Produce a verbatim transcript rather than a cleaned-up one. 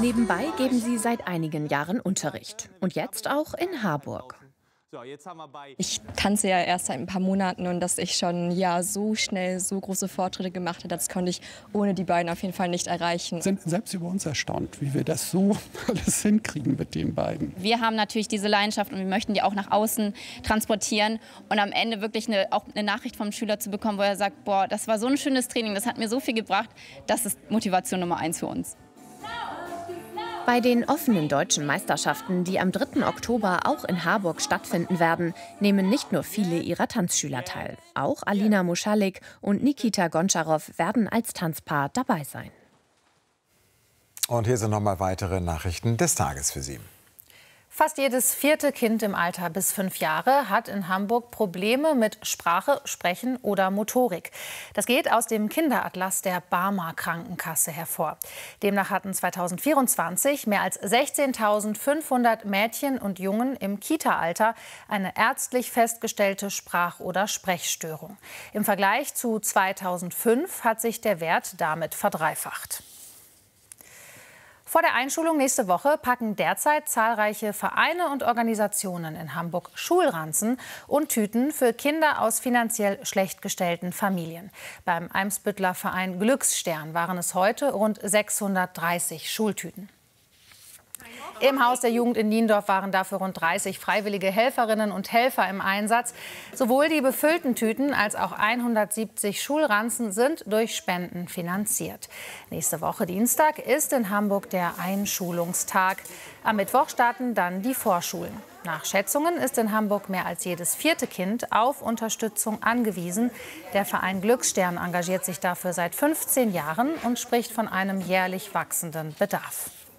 Nebenbei geben sie seit einigen Jahren Unterricht. Und jetzt auch in Harburg. Ich tanze ja erst seit ein paar Monaten und dass ich schon ja so schnell so große Fortschritte gemacht habe, das konnte ich ohne die beiden auf jeden Fall nicht erreichen. Wir sind selbst über uns erstaunt, wie wir das so alles hinkriegen mit den beiden. Wir haben natürlich diese Leidenschaft und wir möchten die auch nach außen transportieren und am Ende wirklich eine, auch eine Nachricht vom Schüler zu bekommen, wo er sagt, boah, das war so ein schönes Training, das hat mir so viel gebracht, das ist Motivation Nummer eins für uns. Bei den offenen deutschen Meisterschaften, die am dritten Oktober auch in Harburg stattfinden werden, nehmen nicht nur viele ihrer Tanzschüler teil. Auch Alina Muschalik und Nikita Gontscharow werden als Tanzpaar dabei sein. Und hier sind noch mal weitere Nachrichten des Tages für Sie. Fast jedes vierte Kind im Alter bis fünf Jahre hat in Hamburg Probleme mit Sprache, Sprechen oder Motorik. Das geht aus dem Kinderatlas der Barmer Krankenkasse hervor. Demnach hatten zweitausendvierundzwanzig mehr als sechzehntausendfünfhundert Mädchen und Jungen im Kita-Alter eine ärztlich festgestellte Sprach- oder Sprechstörung. Im Vergleich zu zweitausendfünf hat sich der Wert damit verdreifacht. Vor der Einschulung nächste Woche packen derzeit zahlreiche Vereine und Organisationen in Hamburg Schulranzen und Tüten für Kinder aus finanziell schlecht gestellten Familien. Beim Eimsbütteler Verein Glücksstern waren es heute rund sechshundertdreißig Schultüten. Im Haus der Jugend in Niendorf waren dafür rund dreißig freiwillige Helferinnen und Helfer im Einsatz. Sowohl die befüllten Tüten als auch hundertsiebzig Schulranzen sind durch Spenden finanziert. Nächste Woche Dienstag ist in Hamburg der Einschulungstag. Am Mittwoch starten dann die Vorschulen. Nach Schätzungen ist in Hamburg mehr als jedes vierte Kind auf Unterstützung angewiesen. Der Verein Glücksstern engagiert sich dafür seit fünfzehn Jahren und spricht von einem jährlich wachsenden Bedarf.